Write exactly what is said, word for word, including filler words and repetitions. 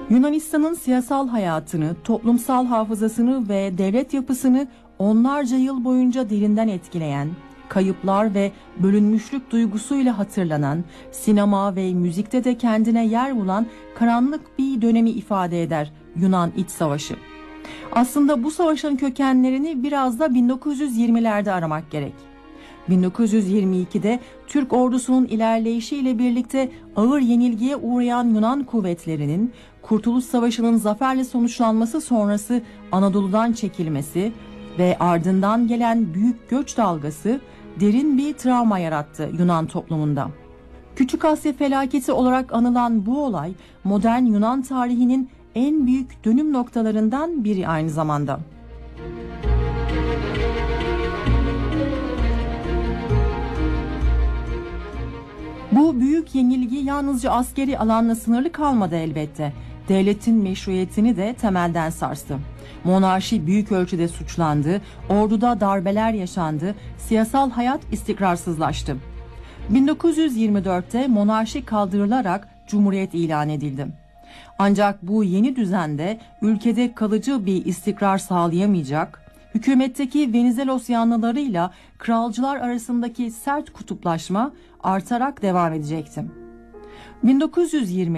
Yunanistan'ın siyasal hayatını, toplumsal hafızasını ve devlet yapısını onlarca yıl boyunca derinden etkileyen, kayıplar ve bölünmüşlük duygusuyla hatırlanan, sinema ve müzikte de kendine yer bulan karanlık bir dönemi ifade eder Yunan İç Savaşı. Aslında bu savaşın kökenlerini biraz da bin dokuz yüz yirmilerde aramak gerek. bin dokuz yüz yirmi ikide Türk ordusunun ilerleyişiyle birlikte ağır yenilgiye uğrayan Yunan kuvvetlerinin Kurtuluş Savaşı'nın zaferle sonuçlanması sonrası Anadolu'dan çekilmesi ve ardından gelen büyük göç dalgası derin bir travma yarattı Yunan toplumunda. Küçük Asya felaketi olarak anılan bu olay modern Yunan tarihinin en büyük dönüm noktalarından biri aynı zamanda. Bu büyük yenilgi yalnızca askeri alanla sınırlı kalmadı elbette. Devletin meşruiyetini de temelden sarstı. Monarşi büyük ölçüde suçlandı, orduda darbeler yaşandı, siyasal hayat istikrarsızlaştı. bin dokuz yüz yirmi dörtte monarşi kaldırılarak cumhuriyet ilan edildi. Ancak bu yeni düzende ülkede kalıcı bir istikrar sağlayamayacak, hükümetteki Venizelos yanlılarıyla kralcılar arasındaki sert kutuplaşma artarak devam edecekti. bin dokuz yüz yirmi